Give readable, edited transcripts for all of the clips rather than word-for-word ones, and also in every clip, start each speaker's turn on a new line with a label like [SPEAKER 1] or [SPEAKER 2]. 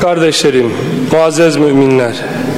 [SPEAKER 1] Kardeşlerim, muazzez müminler,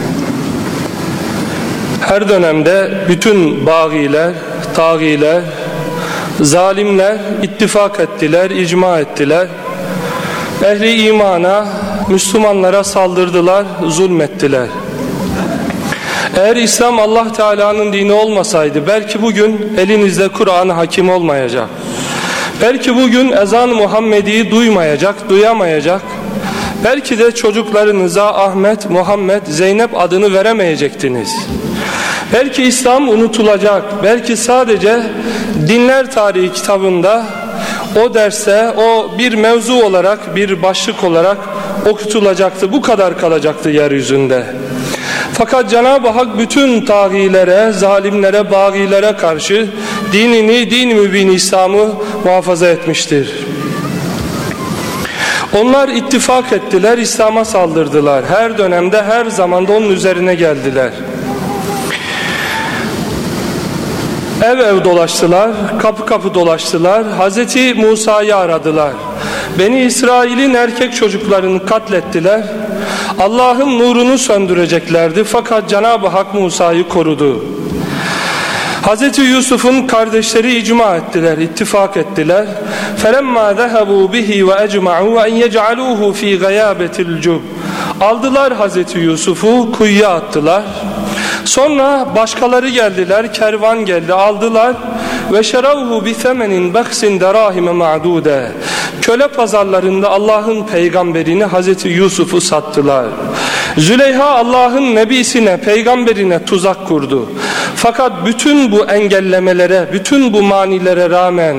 [SPEAKER 1] her dönemde bütün bağiler, tağiler, zalimler ittifak ettiler, icma ettiler. Ehli imana, Müslümanlara saldırdılar, zulmettiler. Eğer İslam Allah Teala'nın dini olmasaydı belki bugün elinizde Kur'an-ı Hakim olmayacak. Belki bugün ezan-ı Muhammedi'yi duyamayacak. Belki de çocuklarınıza Ahmet, Muhammed, Zeynep adını veremeyecektiniz. Belki İslam unutulacak. Belki sadece dinler tarihi kitabında o derste o bir mevzu olarak, bir başlık olarak okutulacaktı. Bu kadar kalacaktı yeryüzünde. Fakat Cenab-ı Hak bütün tağilere, zalimlere, bağilere karşı dinini, din-i mübin İslam'ı muhafaza etmiştir. Onlar ittifak ettiler, İslam'a saldırdılar. Her dönemde, her zamanda onun üzerine geldiler. Ev ev dolaştılar, kapı kapı dolaştılar. Hazreti Musa'yı aradılar. Beni İsrail'in erkek çocuklarını katlettiler. Allah'ın nurunu söndüreceklerdi. Fakat Cenab-ı Hak Musa'yı korudu. Hazreti Yusuf'un kardeşleri icma ettiler, ittifak ettiler. فَلَمَّا ذَهَبُوا بِهِ وَاَجْمَعُوا وَاَنْ يَجْعَلُوهُ ف۪ي غَيَابَةِ الْجُبِّ Aldılar Hazreti Yusuf'u, kuyuya attılar. Sonra başkaları geldiler, kervan geldi, aldılar. وَشَرَوْهُ بِثَمَنٍ بَخْسٍ دَرَاهِمَ مَعْدُودَ Köle pazarlarında Allah'ın peygamberini Hazreti Yusuf'u sattılar. Züleyha Allah'ın nebisine, peygamberine tuzak kurdu. Fakat bütün bu engellemelere, bütün bu manilere rağmen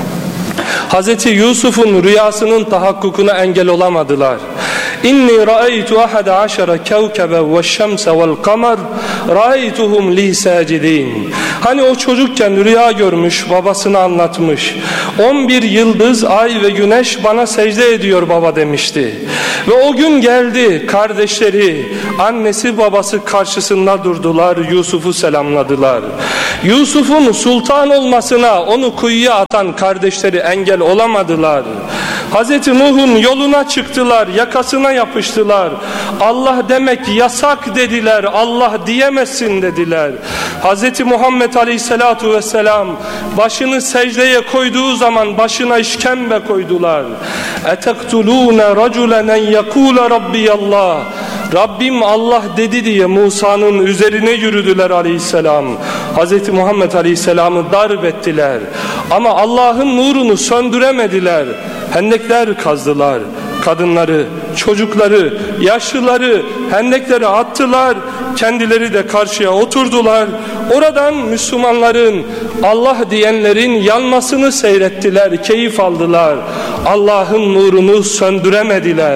[SPEAKER 1] Hazreti Yusuf'un rüyasının tahakkukuna engel olamadılar. İnni ra'aytu 11 kevkeben ve'ş-şemse ve'l-kamer ra'aytuhum li sacidin. Hani o çocukken rüya görmüş, babasına anlatmış. 11 yıldız, ay ve güneş bana secde ediyor baba demişti. Ve o gün geldi, kardeşleri, annesi babası karşısında durdular, Yusuf'u selamladılar. Yusuf'un sultan olmasına onu kuyuya atan kardeşleri engel olamadılar. Hazreti Nuh'un yoluna çıktılar, yakasına yapıştılar. Allah demek yasak dediler, Allah diyemezsin dediler. Hazreti Muhammed Aleyhisselatu Vesselam başını secdeye koyduğu zaman başına işkembe koydular. اَتَقْتُلُونَ رَجُلًا يَقُولَ رَبِّيَ اللّٰهِ Rabbim Allah dedi diye Musa'nın üzerine yürüdüler aleyhisselam. Hz. Muhammed aleyhisselamı darp ettiler. Ama Allah'ın nurunu söndüremediler. Hendekler kazdılar. Kadınları, çocukları, yaşlıları hendeklere attılar. Kendileri de karşıya oturdular. Oradan Müslümanların, Allah diyenlerin yanmasını seyrettiler, keyif aldılar. Allah'ın nurunu söndüremediler.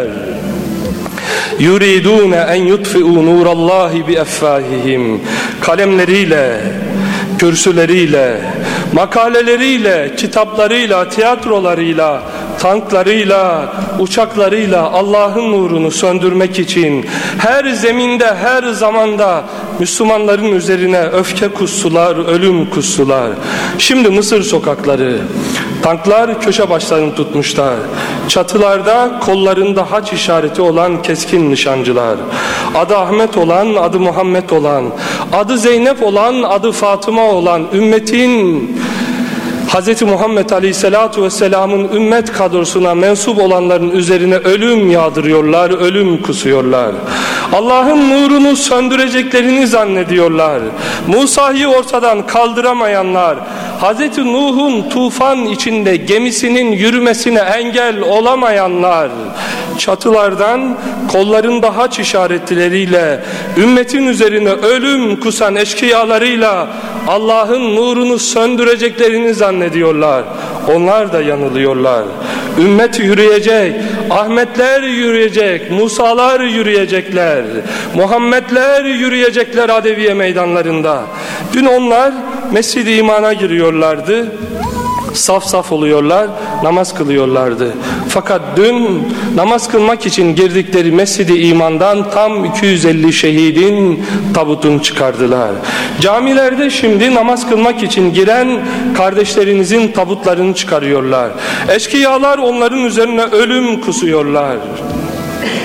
[SPEAKER 1] yuridune en yutfi'u nurallahi bi effahihim. Kalemleriyle, kürsüleriyle, makaleleriyle, kitaplarıyla, tiyatrolarıyla, tanklarıyla, uçaklarıyla Allah'ın nurunu söndürmek için her zeminde, her zamanda Müslümanların üzerine öfke kussular, ölüm kussular. Şimdi Mısır sokakları, tanklar köşe başlarını tutmuşlar. Çatılarda kollarında haç işareti olan keskin nişancılar. Adı Ahmet olan, adı Muhammed olan, adı Zeynep olan, adı Fatıma olan ümmetin Hz. Muhammed Aleyhisselatu Vesselam'ın ümmet kadrosuna mensup olanların üzerine ölüm yağdırıyorlar, ölüm kusuyorlar. Allah'ın nurunu söndüreceklerini zannediyorlar. Musa'yı ortadan kaldıramayanlar, Hz. Nuh'un tufan içinde gemisinin yürümesine engel olamayanlar, çatılardan kollarında haç işaretleriyle ümmetin üzerine ölüm kusan eşkıyalarıyla Allah'ın nurunu söndüreceklerini zannediyorlar. Onlar da yanılıyorlar. Ümmet yürüyecek, Ahmetler yürüyecek, Musalar yürüyecekler, Muhammedler yürüyecekler Adeviye meydanlarında. Dün onlar Mescid-i İman'a giriyorlardı. Saf saf oluyorlar, namaz kılıyorlardı. Fakat dün namaz kılmak için girdikleri Mescid-i İman'dan tam 250 şehidin tabutunu çıkardılar. Camilerde şimdi namaz kılmak için giren kardeşlerinizin tabutlarını çıkarıyorlar. Eşkıyalar onların üzerine ölüm kusuyorlar.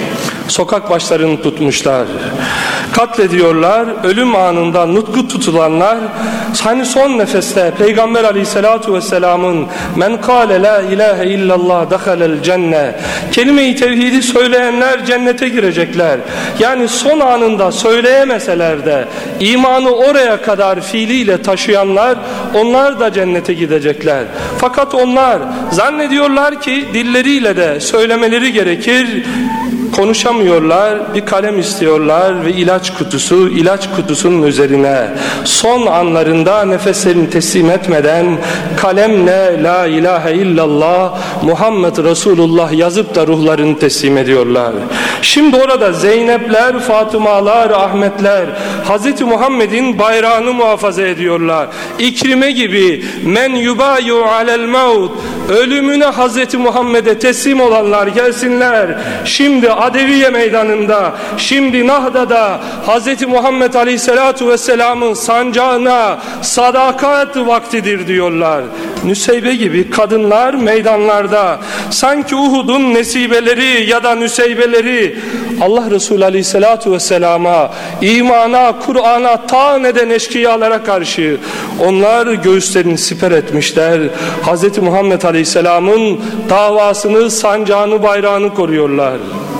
[SPEAKER 1] sokak başlarını tutmuşlar. Katlediyorlar, ölüm anında nutku tutulanlar, hani son nefeste Peygamber aleyhissalatu vesselamın men kâle la ilahe illallah dakhalel cenne, kelime-i tevhidi söyleyenler cennete girecekler. Yani son anında söyleyemeseler de imanı oraya kadar fiiliyle taşıyanlar, onlar da cennete gidecekler. Fakat onlar zannediyorlar ki dilleriyle de söylemeleri gerekir, konuşamıyorlar, bir kalem istiyorlar ve ilaç kutusunun üzerine son anlarında nefeslerini teslim etmeden kalemle la ilahe illallah Muhammed Resulullah yazıp da ruhlarını teslim ediyorlar. Şimdi orada Zeynepler, Fatımalar, Ahmetler Hz. Muhammed'in bayrağını muhafaza ediyorlar. İkrime gibi men yubayu alel mevt, ölümüne Hz. Muhammed'e teslim olanlar gelsinler. Şimdi Adeviye meydanında, şimdi Nahda'da Hz. Muhammed Aleyhisselatu Vesselam'ın sancağına sadakat vaktidir diyorlar. Nüseybe gibi kadınlar meydanlarda, sanki Uhud'un nesibeleri ya da nüseybeleri Allah Resulü Aleyhisselatu Vesselam'a, imana, Kur'an'a taan eden eşkıyalara karşı onlar göğüslerini siper etmişler. Hz. Muhammed Aleyhisselam'ın davasını, sancağını, bayrağını koruyorlar.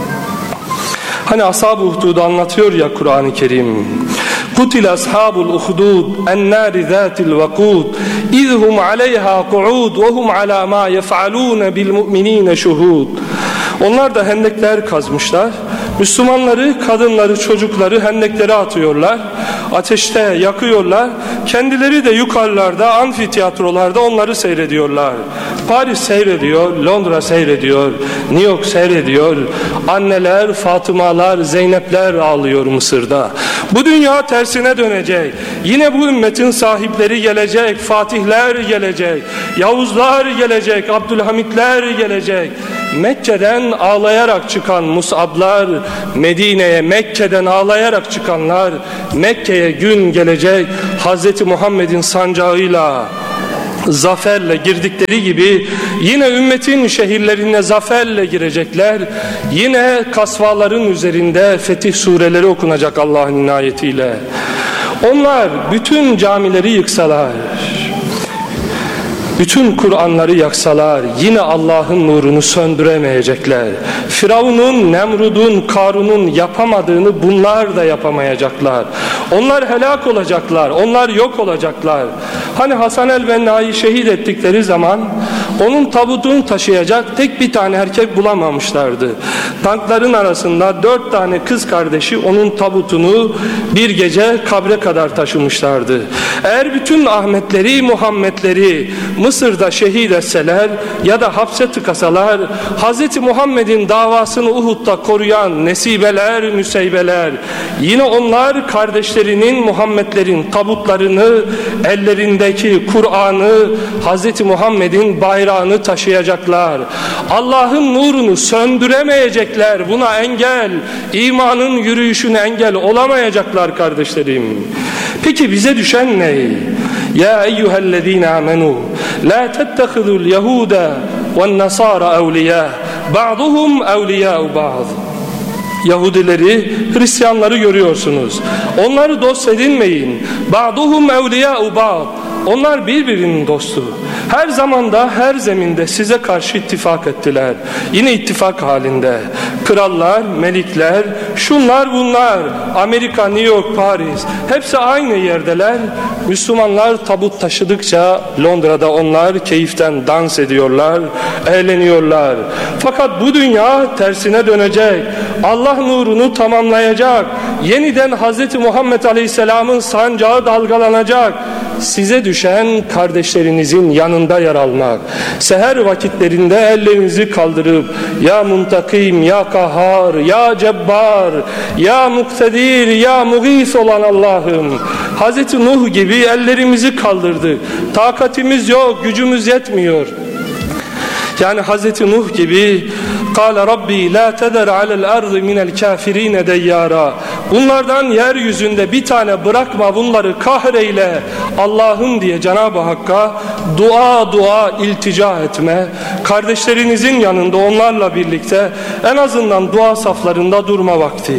[SPEAKER 1] Hani Ashab-ı Uhdud'u anlatıyor ya Kur'an-ı Kerim. Kutil ashabul uhdud ennâri zâtil vakûd izhum aleyhâ ku'ud ve hum alâ mâ yef'alûne bil mu'minîne şuhûd. Onlar da hendekler kazmışlar. Müslümanları, kadınları, çocukları hendeklere atıyorlar. Ateşte yakıyorlar. Kendileri de yukarılarda, amfiteyatrolarda onları seyrediyorlar. Paris seyrediyor, Londra seyrediyor, New York seyrediyor. Anneler, Fatımalar, Zeynepler ağlıyor Mısır'da. Bu dünya tersine dönecek. Yine bu ümmetin sahipleri gelecek, Fatihler gelecek, Yavuzlar gelecek, Abdülhamitler gelecek. Mekke'den ağlayarak çıkan Mus'ablar, Medine'ye Mekke'den ağlayarak çıkanlar, Mekke'ye gün gelecek Hz. Muhammed'in sancağıyla, zaferle girdikleri gibi yine ümmetin şehirlerine zaferle girecekler. Yine kasvaların üzerinde fetih sureleri okunacak Allah'ın inayetiyle. Onlar bütün camileri yıksalar, bütün Kur'anları yaksalar yine Allah'ın nurunu söndüremeyecekler. Firavun'un, Nemrud'un, Karun'un yapamadığını bunlar da yapamayacaklar. Onlar helak olacaklar, onlar yok olacaklar. Hani Hasan el-Benna'yı şehit ettikleri zaman onun tabutunu taşıyacak tek bir tane erkek bulamamışlardı. Tankların arasında 4 tane kız kardeşi onun tabutunu bir gece kabre kadar taşımışlardı. Eğer bütün Ahmetleri, Muhammedleri Mısır'da şehit etseler ya da hapse tıkasalar, Hz. Muhammed'in davasını Uhud'da koruyan nesibeler, nüseybeler, yine onlar kardeşlerinin, Muhammedlerin tabutlarını, ellerindeki Kur'an'ı, Hz. Muhammed'in bayrağını taşıyacaklar. Allah'ın nurunu söndüremeyecekler. Buna engel, imanın yürüyüşüne engel olamayacaklar kardeşlerim. Peki bize düşen ne? Ya eyyühellezine amenu la tettehidul yehuda ve nasara evliya ba'duhum evliya'u ba'd. Yahudileri, Hristiyanları görüyorsunuz. Onları dost edinmeyin. Ba'duhum evliya'u ba'd. Onlar birbirinin dostu. Her zamanda, her zeminde size karşı ittifak ettiler. Yine ittifak halinde. Krallar, melikler, şunlar bunlar, Amerika, New York, Paris, hepsi aynı yerdeler. Müslümanlar tabut taşıdıkça Londra'da onlar keyiften dans ediyorlar, eğleniyorlar. Fakat bu dünya tersine dönecek. Allah nurunu tamamlayacak. Yeniden Hz. Muhammed Aleyhisselam'ın sancağı dalgalanacak. Size düşen kardeşlerinizin yanında yer almak. Seher vakitlerinde ellerinizi kaldırıp ya muntakim, ya kahhar, ya cebbar, ya muktedir, ya mugis olan Allah'ım. Hz. Nuh gibi ellerimizi kaldırdık. Takatimiz yok, gücümüz yetmiyor. Yani Hz. Nuh gibi قَالَ رَبِّي لَا تَذَرْ عَلَى الْأَرْضِ مِنَ الْكَافِرِينَ دَيَّارًا. Bunlardan yeryüzünde bir tane bırakma, bunları kahreyle Allah'ım diye Cenab-ı Hakk'a dua iltica etme. Kardeşlerinizin yanında onlarla birlikte en azından dua saflarında durma vakti.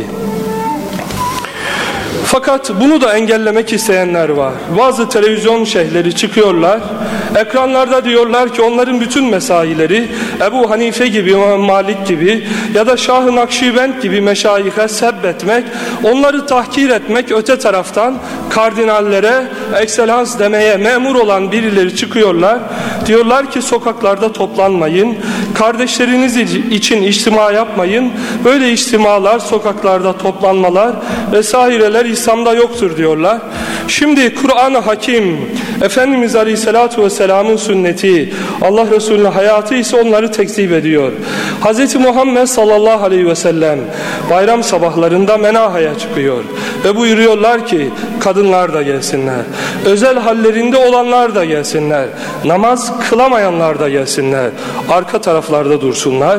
[SPEAKER 1] Fakat bunu da engellemek isteyenler var. Bazı televizyon şeyhleri çıkıyorlar, ekranlarda diyorlar ki onların bütün mesaileri Ebu Hanife gibi, Malik gibi ya da Şah-ı Nakşibend gibi meşayihe sebbetmek, onları tahkir etmek, öte taraftan kardinallere ekselans demeye memur olan birileri çıkıyorlar. Diyorlar ki sokaklarda toplanmayın, kardeşleriniz için içtima yapmayın, böyle içtimalar, sokaklarda toplanmalar vesaireler İslam'da yoktur diyorlar. Şimdi Kur'an-ı Hakim, Efendimiz Aleyhisselatü Vesselam'ın sünneti, Allah Resulü'nün hayatı ise onları tekzip ediyor. Hz. Muhammed sallallahu aleyhi ve sellem bayram sabahlarında menahaya çıkıyor ve buyuruyorlar ki kadınlar da gelsinler, özel hallerinde olanlar da gelsinler, namaz kılamayanlar da gelsinler, arka taraflarda dursunlar,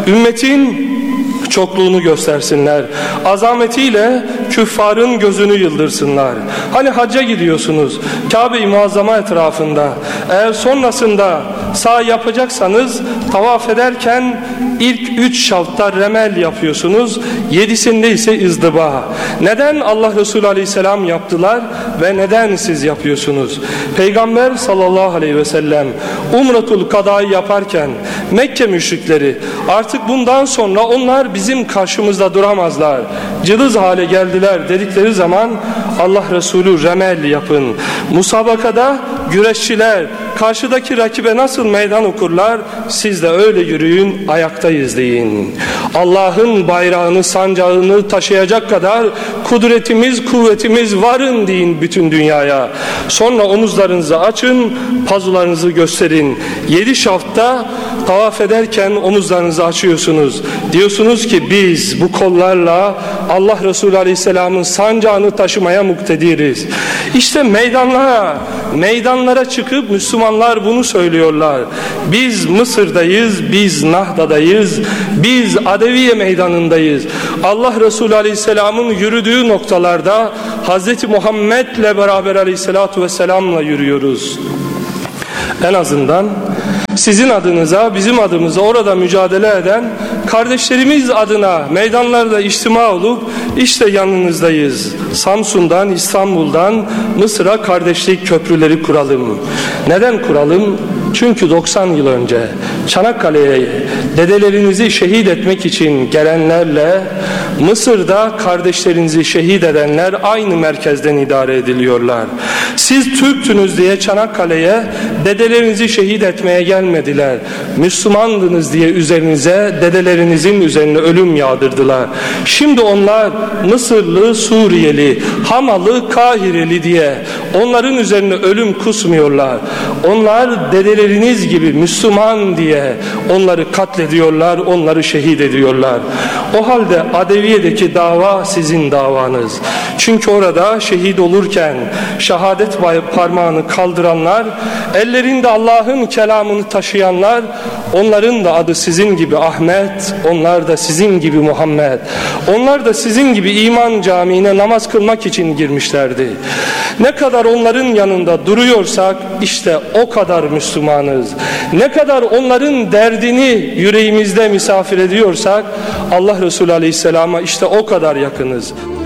[SPEAKER 1] ümmetin çokluğunu göstersinler, azametiyle küffarın gözünü yıldırsınlar. Hani hacca gidiyorsunuz, Kabe-i Muazzama etrafında, eğer sonrasında sağ yapacaksanız tavaf ederken ilk 3 şavtta remel yapıyorsunuz, 7'sinde ise izdiba. Neden Allah Resulü Aleyhisselam yaptılar ve neden siz yapıyorsunuz? Peygamber sallallahu aleyhi ve sellem Umretul Kada'yı yaparken Mekke müşrikleri artık bundan sonra onlar bizim karşımızda duramazlar, cılız hale geldiler dedikleri zaman Allah Resulü remel yapın. Musabakada güreşçiler karşıdaki rakibe nasıl meydan okurlar, siz de öyle yürüyün, ayaktayız deyin. Allah'ın bayrağını, sancağını taşıyacak kadar kudretimiz, kuvvetimiz varın deyin bütün dünyaya. Sonra omuzlarınızı açın, pazularınızı gösterin. 7 şafta tavaf ederken omuzlarınızı açıyorsunuz. Diyorsunuz ki biz bu kollarla Allah Resulü Aleyhisselam'ın sancağını taşımaya muktediriz. İşte meydanlara çıkıp Müslümanlar bunu söylüyorlar. Biz Mısır'dayız, biz Nahda'dayız, biz Adeviye meydanındayız. Allah Resulü Aleyhisselam'ın yürüdüğü noktalarda Hz. Muhammed'le beraber Aleyhisselatü Vesselam'la yürüyoruz. En azından sizin adınıza, bizim adımıza orada mücadele eden kardeşlerimiz adına meydanlarda içtima olup işte yanınızdayız. Samsun'dan, İstanbul'dan Mısır'a kardeşlik köprüleri kuralım. Neden kuralım? Çünkü 90 yıl önce Çanakkale'ye dedelerinizi şehit etmek için gelenlerle Mısır'da kardeşlerinizi şehit edenler aynı merkezden idare ediliyorlar. Siz Türktünüz diye Çanakkale'ye dedelerinizi şehit etmeye gelmediler. Müslümandınız diye üzerinize, dedelerinizin üzerine ölüm yağdırdılar. Şimdi onlar Mısırlı, Suriyeli, Hamalı, Kahireli diye onların üzerine ölüm kusmuyorlar. Onlar dedeleriniz gibi Müslüman diye onları katlediyorlar, onları şehit ediyorlar. O halde Adeviye'deki dava sizin davanız. Çünkü orada şehit olurken şehadet parmağını kaldıranlar, ellerinde Allah'ın kelamını taşıyanlar, onların da adı sizin gibi Ahmet, onlar da sizin gibi Muhammed. Onlar da sizin gibi iman camiine namaz kılmak için girmişlerdi. Ne kadar onların yanında duruyorsak işte o kadar Müslümanız. Ne kadar onların derdini yüreğimizde misafir ediyorsak Allah Resulü Aleyhisselam'a işte o kadar yakınız.